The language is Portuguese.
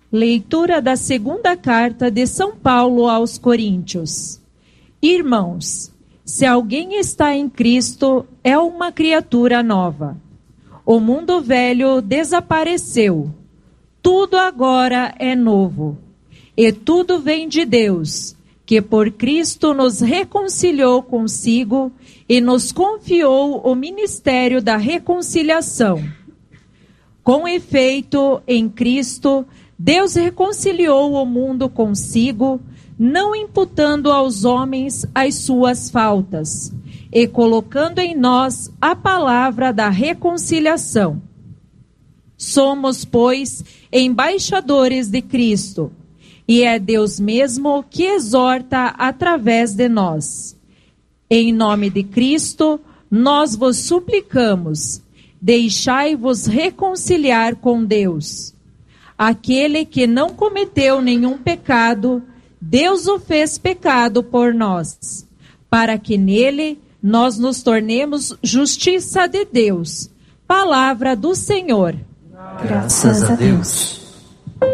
Leitura da segunda carta de São Paulo aos Coríntios. Irmãos, se alguém está em Cristo, é uma criatura nova. O mundo velho desapareceu. Tudo agora é novo. E tudo vem de Deus, que por Cristo nos reconciliou consigo e nos confiou o ministério da reconciliação. Com efeito, em Cristo, Deus reconciliou o mundo consigo, não imputando aos homens as suas faltas, e colocando em nós a palavra da reconciliação. Somos, pois, embaixadores de Cristo, e é Deus mesmo que exorta através de nós. Em nome de Cristo, nós vos suplicamos, deixai-vos reconciliar com Deus. Aquele que não cometeu nenhum pecado, Deus o fez pecado por nós, para que nele nós nos tornemos justiça de Deus. Palavra do Senhor. Graças a Deus.